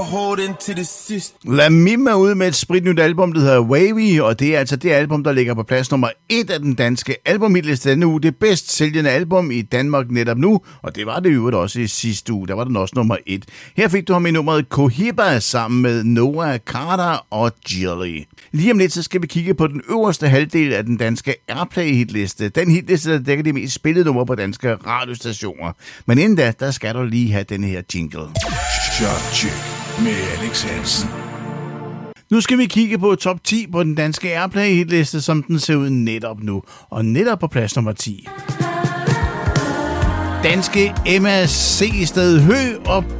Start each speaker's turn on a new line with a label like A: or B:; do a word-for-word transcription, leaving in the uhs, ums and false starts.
A: hårdt indtil det sidste.
B: La Mime er ude med et spritnyt album, der hedder Wavy, og det er altså det album, der ligger på plads nummer et af den danske albumhitliste denne uge. Det bedst sælgende album i Danmark netop nu, og det var det jo også i sidste uge. Der var den også nummer et. Her fik du ham i nummeret Cohiba sammen med Noah Carter og Jilly. Lige om lidt, så skal vi kigge på den øverste halvdel af den danske Airplay-hitliste. Den hitliste, der dækker de mest spillede numre på danske radiostationer. Men inden da, der skal du lige have den her jingle.
A: Shot Chick med Alex Hansen.
B: Nu skal vi kigge på top ti på den danske Airplay-hitliste, som den ser ud netop nu. Og netop på plads nummer ti. Danske Emma C. Sted Hø og